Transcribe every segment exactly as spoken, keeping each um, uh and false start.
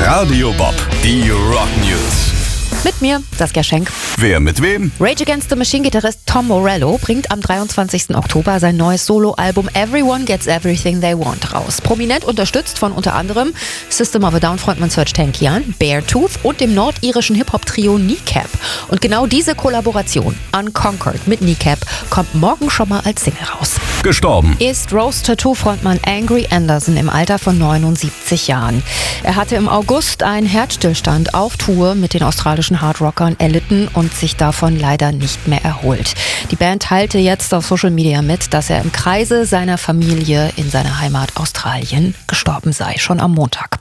Radio Bob, die Rock News. Mit mir, Saskia Schenk. Wer mit wem? Rage Against the Machine-Gitarrist Tom Morello bringt am dreiundzwanzigsten Oktober sein neues Soloalbum Everyone Gets Everything They Want raus. Prominent unterstützt von unter anderem System of a Down-Frontmann Serj Tankian, Beartooth und dem nordirischen Hip-Hop-Trio Kneecap. Und genau diese Kollaboration, Unconquered mit Kneecap, kommt morgen schon mal als Single raus. Gestorben Ist Rose Tattoo-Frontmann Angry Anderson im Alter von neunundsiebzig Jahren. Er hatte im August einen Herzstillstand auf Tour mit den australischen Hardrockern erlitten und sich davon leider nicht mehr erholt. Die Band teilte jetzt auf Social Media mit, dass er im Kreise seiner Familie in seiner Heimat Australien gestorben sei, schon am Montag.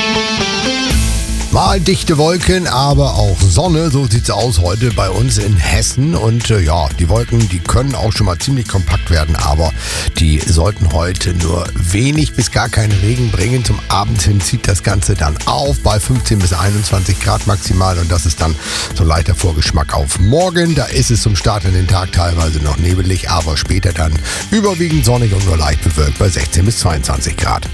Mal dichte Wolken, aber auch Sonne, so sieht's aus heute bei uns in Hessen. Und äh, ja, die Wolken, die können auch schon mal ziemlich kompakt werden, aber die sollten heute nur wenig bis gar keinen Regen bringen. Zum Abend hin zieht das Ganze dann auf bei fünfzehn bis einundzwanzig Grad maximal und das ist dann so ein leichter Vorgeschmack auf morgen. Da ist es zum Start in den Tag teilweise noch nebelig, aber später dann überwiegend sonnig und nur leicht bewölkt bei sechzehn bis zweiundzwanzig Grad.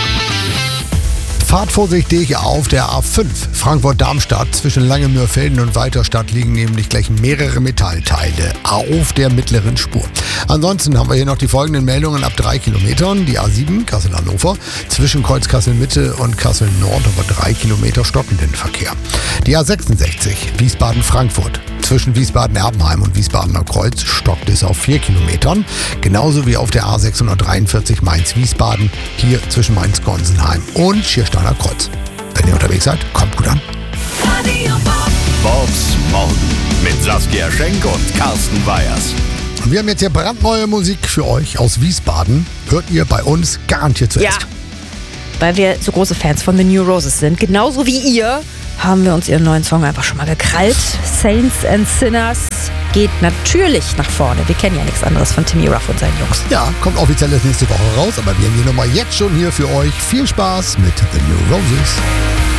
Fahrt vorsichtig auf der A fünf Frankfurt-Darmstadt. Zwischen Langemürfelden und Weiterstadt liegen nämlich gleich mehrere Metallteile auf der mittleren Spur. Ansonsten haben wir hier noch die folgenden Meldungen ab drei Kilometern. Die A sieben Kassel-Hannover zwischen Kreuz Kassel-Mitte und Kassel-Nord über drei Kilometer stockenden Verkehr. Die A sechsundsechzig Wiesbaden-Frankfurt. Zwischen Wiesbaden-Erbenheim und Wiesbadener Kreuz stockt es auf vier Kilometern. Genauso wie auf der A sechshundertdreiundvierzig Mainz-Wiesbaden, hier zwischen Mainz-Gonsenheim und Schiersteiner Kreuz. Wenn ihr unterwegs seid, kommt gut an. Bobs Morgen mit Saskia Schenk und Carsten Weyers. Wir haben jetzt hier brandneue Musik für euch aus Wiesbaden. Hört ihr bei uns garantiert zuerst. Ja, weil wir so große Fans von The New Roses sind. Genauso wie ihr haben wir uns ihren neuen Song einfach schon mal gekrallt. Saints and Sinners geht natürlich nach vorne. Wir kennen ja nichts anderes von Timmy Ruff und seinen Jungs. Ja, kommt offiziell das nächste Woche raus, aber wir haben die Nummer jetzt schon hier für euch. Viel Spaß mit The New Roses.